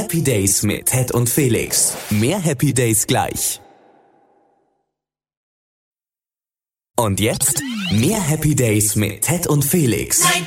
Happy Days mit Ted und Felix. Mehr Happy Days gleich. Und jetzt mehr Happy Days mit Ted und Felix. 90